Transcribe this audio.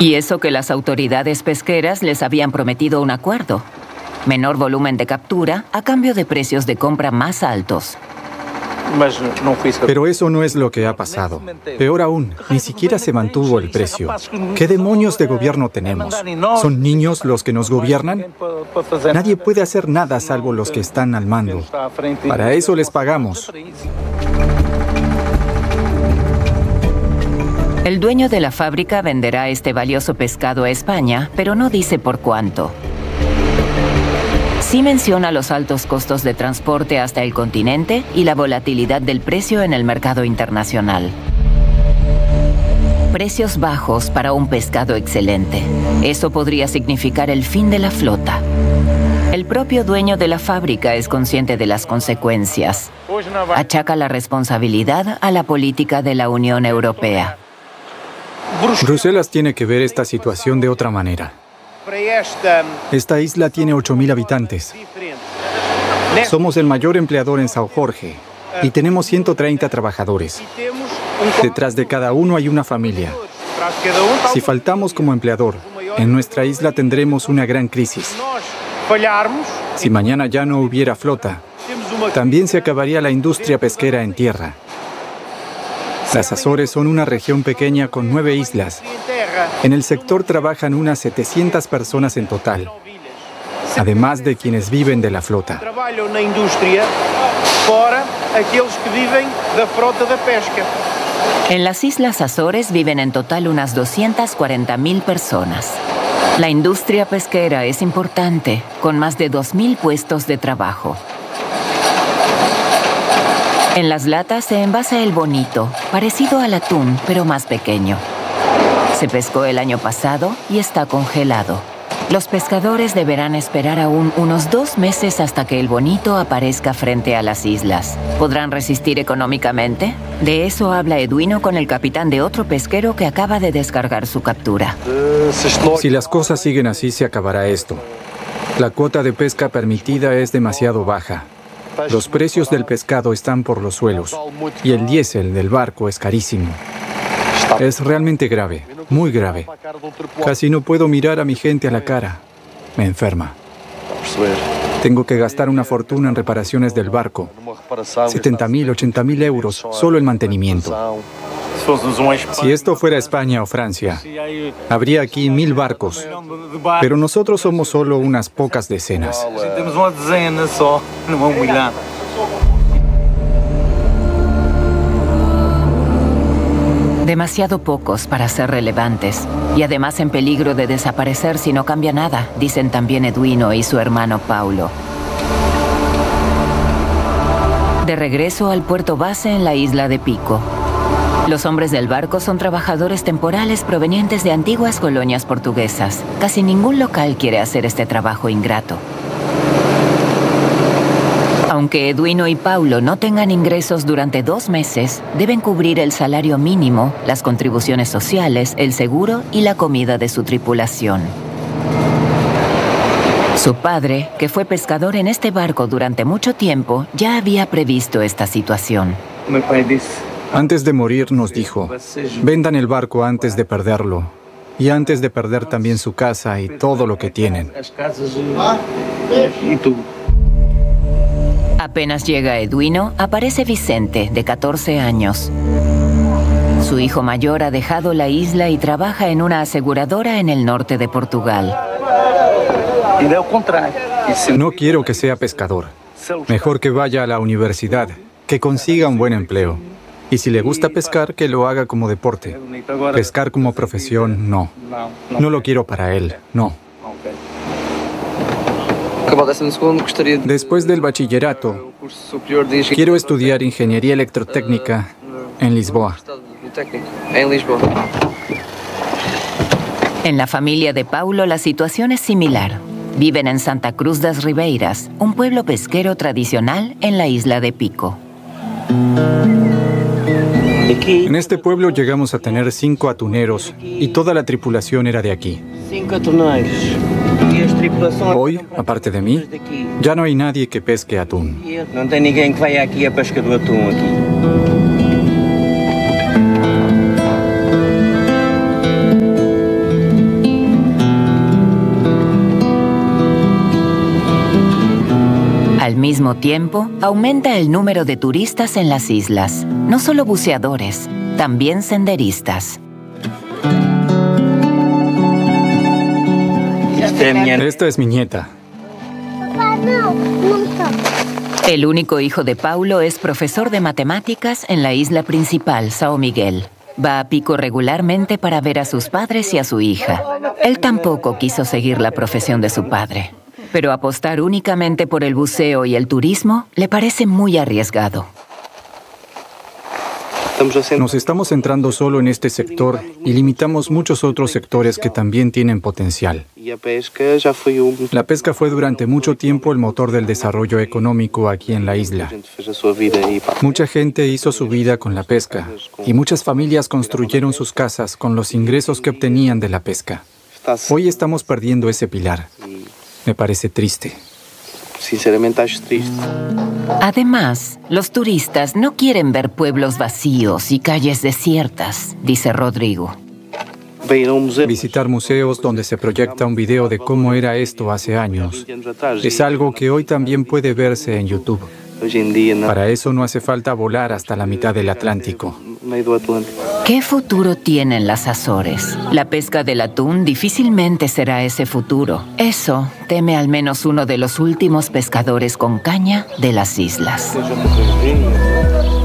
Y eso que las autoridades pesqueras les habían prometido un acuerdo. Menor volumen de captura a cambio de precios de compra más altos. Pero eso no es lo que ha pasado. Peor aún, ni siquiera se mantuvo el precio. ¿Qué demonios de gobierno tenemos? ¿Son niños los que nos gobiernan? Nadie puede hacer nada salvo los que están al mando. Para eso les pagamos. El dueño de la fábrica venderá este valioso pescado a España, pero no dice por cuánto. Sí menciona los altos costos de transporte hasta el continente y la volatilidad del precio en el mercado internacional. Precios bajos para un pescado excelente. Eso podría significar el fin de la flota. El propio dueño de la fábrica es consciente de las consecuencias. Achaca la responsabilidad a la política de la Unión Europea. Bruselas tiene que ver esta situación de otra manera. Esta isla tiene 8.000 habitantes. Somos el mayor empleador en São Jorge y tenemos 130 trabajadores. Detrás de cada uno hay una familia. Si faltamos como empleador, en nuestra isla tendremos una gran crisis. Si mañana ya no hubiera flota, también se acabaría la industria pesquera en tierra. Las Azores son una región pequeña con 9 islas. En el sector trabajan unas 700 personas en total, además de quienes viven de la flota. En las Islas Azores viven en total unas 240.000 personas. La industria pesquera es importante, con más de 2.000 puestos de trabajo. En las latas se envasa el bonito, parecido al atún, pero más pequeño. Se pescó el año pasado y está congelado. Los pescadores deberán esperar aún unos 2 meses hasta que el bonito aparezca frente a las islas. ¿Podrán resistir económicamente? De eso habla Eduino con el capitán de otro pesquero que acaba de descargar su captura. Si las cosas siguen así, se acabará esto. La cuota de pesca permitida es demasiado baja. Los precios del pescado están por los suelos y el diésel del barco es carísimo. Es realmente grave, muy grave. Casi no puedo mirar a mi gente a la cara. Me enferma. Tengo que gastar una fortuna en reparaciones del barco. 70.000, 80.000 euros solo en mantenimiento. Si esto fuera España o Francia, habría aquí 1.000 barcos. Pero nosotros somos solo unas pocas decenas. Demasiado pocos para ser relevantes, y además en peligro de desaparecer si no cambia nada, dicen también Eduino y su hermano Paulo. De regreso al puerto base en la isla de Pico. Los hombres del barco son trabajadores temporales provenientes de antiguas colonias portuguesas. Casi ningún local quiere hacer este trabajo ingrato. Aunque Eduino y Paulo no tengan ingresos durante 2 meses, deben cubrir el salario mínimo, las contribuciones sociales, el seguro y la comida de su tripulación. Su padre, que fue pescador en este barco durante mucho tiempo, ya había previsto esta situación. Antes de morir nos dijo, vendan el barco antes de perderlo, y antes de perder también su casa y todo lo que tienen. Apenas llega Eduino, aparece Vicente, de 14 años. Su hijo mayor ha dejado la isla y trabaja en una aseguradora en el norte de Portugal. No quiero que sea pescador. Mejor que vaya a la universidad, que consiga un buen empleo. Y si le gusta pescar, que lo haga como deporte. Pescar como profesión, no. No lo quiero para él, no. Después del bachillerato, quiero estudiar ingeniería electrotécnica en Lisboa. En la familia de Paulo la situación es similar. Viven en Santa Cruz das Ribeiras, un pueblo pesquero tradicional en la isla de Pico. En este pueblo llegamos a tener 5 atuneros y toda la tripulación era de aquí. 5 atuneros. Hoy, aparte de mí, ya no hay nadie que pesque atún. No tem ninguém que vaya aquí a pesca do atún aquí. Al mismo tiempo, aumenta el número de turistas en las islas. No solo buceadores, también senderistas. Esta es mi nieta. Papá, no, nunca. El único hijo de Paulo es profesor de matemáticas en la isla principal, São Miguel. Va a Pico regularmente para ver a sus padres y a su hija. Él tampoco quiso seguir la profesión de su padre, pero apostar únicamente por el buceo y el turismo le parece muy arriesgado. Nos estamos centrando solo en este sector y limitamos muchos otros sectores que también tienen potencial. La pesca fue durante mucho tiempo el motor del desarrollo económico aquí en la isla. Mucha gente hizo su vida con la pesca y muchas familias construyeron sus casas con los ingresos que obtenían de la pesca. Hoy estamos perdiendo ese pilar. Me parece triste. Sinceramente, acho triste. Además, los turistas no quieren ver pueblos vacíos y calles desiertas, dice Rodrigo. Visitar museos donde se proyecta un video de cómo era esto hace años es algo que hoy también puede verse en YouTube. Para eso no hace falta volar hasta la mitad del Atlántico. ¿Qué futuro tienen las Azores? La pesca del atún difícilmente será ese futuro. Eso teme al menos uno de los últimos pescadores con caña de las islas.